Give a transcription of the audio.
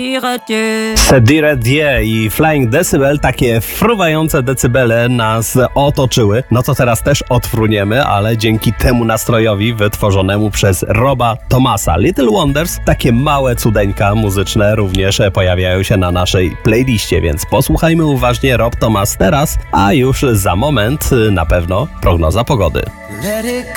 Dire Dieu i Flying Decibel, takie fruwające decybele nas otoczyły. No to teraz też odfruniemy, ale dzięki temu nastrojowi wytworzonemu przez Roba Thomasa. Little Wonders, takie małe cudeńka muzyczne również pojawiają się na naszej playliście, więc posłuchajmy uważnie Rob Thomas teraz, a już za moment na pewno prognoza pogody.